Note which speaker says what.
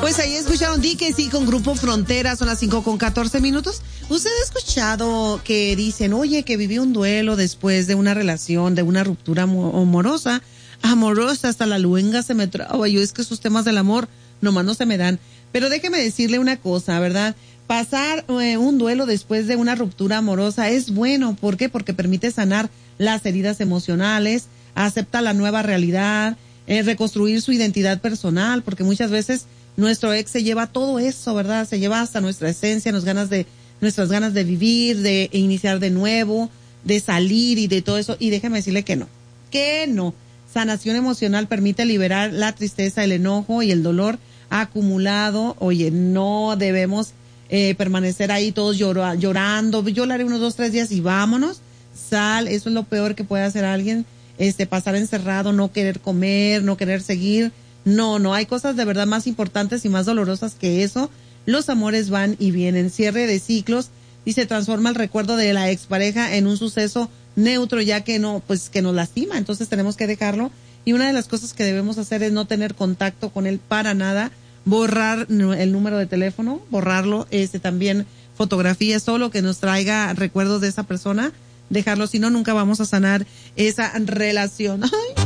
Speaker 1: Pues ahí escucharon Di que sí con Grupo Frontera, son las 5:14. ¿Usted ha escuchado que dicen, oye, que viví un duelo después de una relación, de una ruptura amorosa, hasta la luenga se me traba? Yo es que esos temas del amor nomás no se me dan. Pero déjeme decirle una cosa, ¿verdad? Pasar un duelo después de una ruptura amorosa es bueno. ¿Por qué? Porque permite sanar las heridas emocionales, acepta la nueva realidad, reconstruir su identidad personal, porque muchas veces nuestro ex se lleva todo eso, ¿verdad? Se lleva hasta nuestra esencia, nuestras ganas de vivir, de iniciar de nuevo, de salir y de todo eso. Y déjeme decirle que no. Sanación emocional permite liberar la tristeza, el enojo y el dolor acumulado. Oye, no debemos permanecer ahí todos llorando. Yo lo haré unos 2-3 días y vámonos. Eso es lo peor que puede hacer alguien, pasar encerrado, no querer comer, no querer seguir. No, hay cosas de verdad más importantes y más dolorosas que eso. Los amores van y vienen. Cierre de ciclos y se transforma el recuerdo de la expareja en un suceso neutro, ya que que nos lastima. Entonces tenemos que dejarlo. Y una de las cosas que debemos hacer es no tener contacto con él para nada, borrar el número de teléfono, borrarlo, también fotografías, todo lo que nos traiga recuerdos de esa persona, dejarlo, si no, nunca vamos a sanar esa relación. Ay,